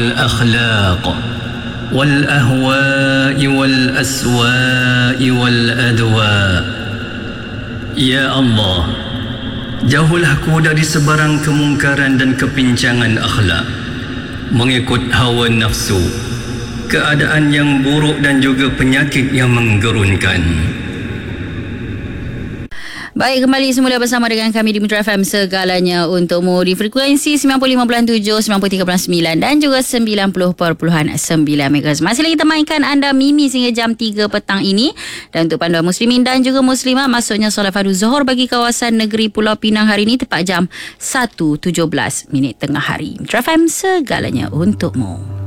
الأخلاق والأهواء والأسواء والأدواء. Ya Allah, jauhlah aku dari sebarang kemungkaran dan kepincangan akhlak, mengikut hawa nafsu, keadaan yang buruk dan juga penyakit yang menggerunkan. Baik, kembali semula bersama dengan kami di Mitra FM, segalanya untukmu di frekuensi 95.7, 93.9 dan juga 90.9 MHz. Masih lagi kita mainkan anda Mimi sehingga jam 3 petang ini. Dan untuk panduan muslimin dan juga muslimah, maksudnya solat fardu Zuhur bagi kawasan negeri Pulau Pinang hari ini tepat jam 1.17 tengah hari. Mitra FM, segalanya untukmu.